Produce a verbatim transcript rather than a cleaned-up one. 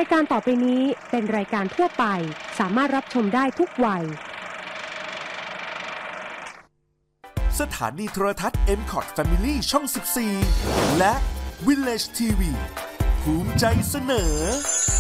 ายการต่อไปนี้เป็นรายการทั่วไปสามารถรับชมได้ทุกวัยสถานีโทรทัศน์ เอ็ม คอท Family ช่องสิบสี่และ Village ที วี ภูมิใจเสนอ